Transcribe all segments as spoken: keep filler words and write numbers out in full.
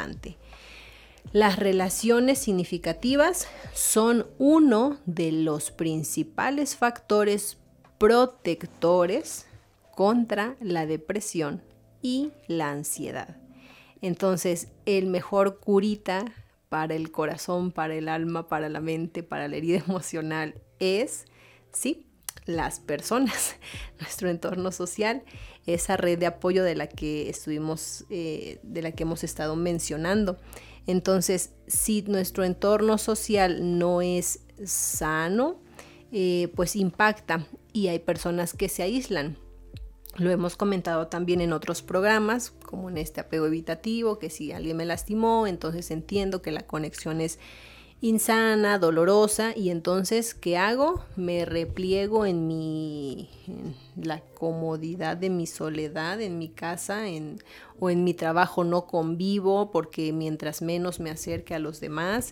importante. Las relaciones significativas son uno de los principales factores protectores contra la depresión y la ansiedad. Entonces, el mejor curita para el corazón, para el alma, para la mente, para la herida emocional es, sí, las personas, nuestro entorno social, esa red de apoyo de la que estuvimos, eh, de la que hemos estado mencionando. Entonces, si nuestro entorno social no es sano, eh, pues impacta y hay personas que se aíslan. Lo hemos comentado también en otros programas, como en este apego evitativo, que si alguien me lastimó, entonces entiendo que la conexión es insana, dolorosa, y entonces, ¿qué hago? Me repliego en mi, en la comodidad de mi soledad, en mi casa, en, o en mi trabajo no convivo, porque mientras menos me acerque a los demás,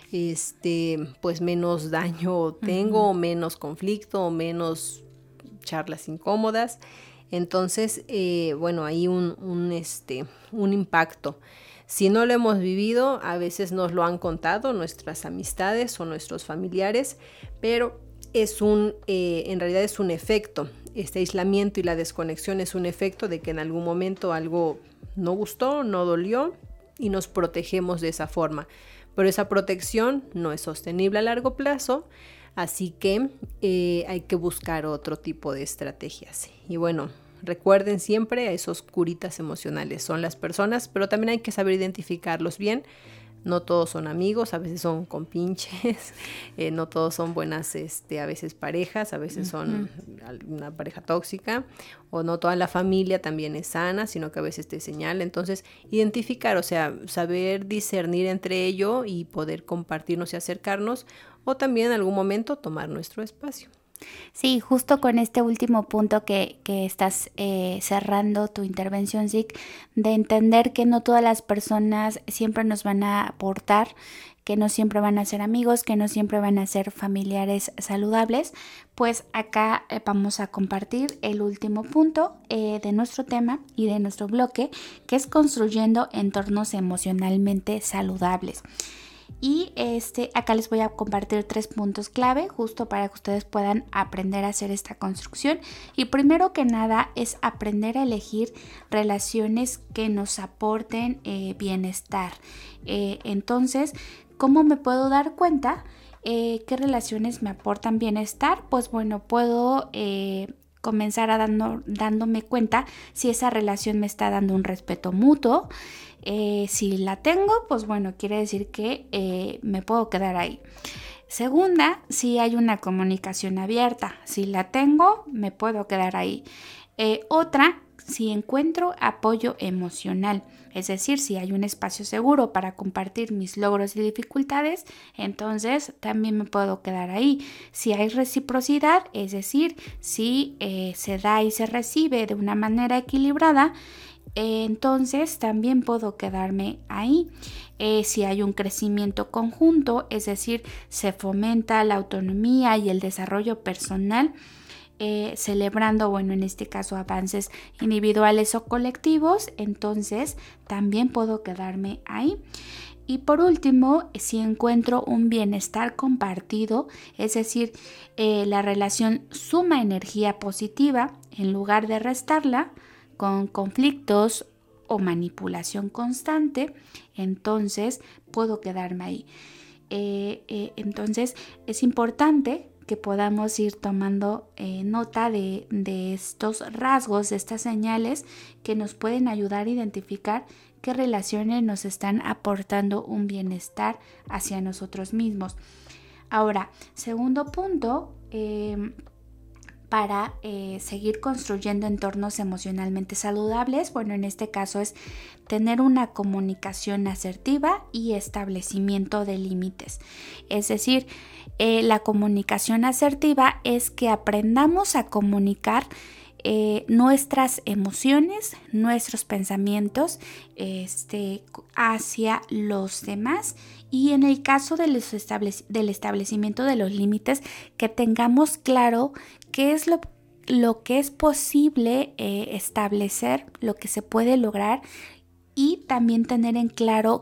este, pues menos daño tengo, uh-huh. menos conflicto, menos charlas incómodas. Entonces, eh, bueno, hay un, un, este, un impacto. Si no lo hemos vivido, a veces nos lo han contado nuestras amistades o nuestros familiares, pero es un, eh, en realidad es un efecto. Este aislamiento y la desconexión es un efecto de que en algún momento algo no gustó, no dolió y nos protegemos de esa forma. Pero esa protección no es sostenible a largo plazo, así que eh, hay que buscar otro tipo de estrategias. Y bueno, recuerden siempre a esos curitas emocionales, son las personas, pero también hay que saber identificarlos bien. No todos son amigos, a veces son compinches, eh, no todos son buenas, este, a veces parejas, a veces son uh-huh. una pareja tóxica, o no toda la familia también es sana, sino que a veces te señala. Entonces, identificar, o sea, saber discernir entre ello y poder compartirnos y acercarnos, o también en algún momento tomar nuestro espacio. Sí, justo con este último punto que, que estás eh, cerrando tu intervención, Zic, de entender que no todas las personas siempre nos van a aportar, que no siempre van a ser amigos, que no siempre van a ser familiares saludables, pues acá eh, vamos a compartir el último punto eh, de nuestro tema y de nuestro bloque, que es construyendo entornos emocionalmente saludables. Y este, acá les voy a compartir tres puntos clave justo para que ustedes puedan aprender a hacer esta construcción. Y primero que nada es aprender a elegir relaciones que nos aporten eh, bienestar. Eh, entonces, ¿cómo me puedo dar cuenta eh, qué relaciones me aportan bienestar? Pues bueno, puedo eh, comenzar a dando, dándome cuenta si esa relación me está dando un respeto mutuo. Eh, si la tengo, pues bueno, quiere decir que eh, me puedo quedar ahí. Segunda, si hay una comunicación abierta. Si la tengo, me puedo quedar ahí. Eh, otra, si encuentro apoyo emocional. Es decir, si hay un espacio seguro para compartir mis logros y dificultades, entonces también me puedo quedar ahí. Si hay reciprocidad, es decir, si eh, se da y se recibe de una manera equilibrada, entonces también puedo quedarme ahí. Eh, si hay un crecimiento conjunto, es decir, se fomenta la autonomía y el desarrollo personal, eh, celebrando, bueno, en este caso avances individuales o colectivos, entonces también puedo quedarme ahí. Y por último, si encuentro un bienestar compartido, es decir, eh, la relación suma energía positiva en lugar de restarla, con conflictos o manipulación constante, entonces puedo quedarme ahí. Eh, eh, entonces es importante que podamos ir tomando eh, nota de, de estos rasgos, de estas señales que nos pueden ayudar a identificar qué relaciones nos están aportando un bienestar hacia nosotros mismos. Ahora, segundo punto, eh, para eh, seguir construyendo entornos emocionalmente saludables, bueno, en este caso es tener una comunicación asertiva y establecimiento de límites. Es decir, eh, la comunicación asertiva es que aprendamos a comunicar Eh, nuestras emociones, nuestros pensamientos este, hacia los demás, y en el caso de los establec- del establecimiento de los límites, que tengamos claro qué es lo, lo que es posible eh, establecer, lo que se puede lograr, y también tener en claro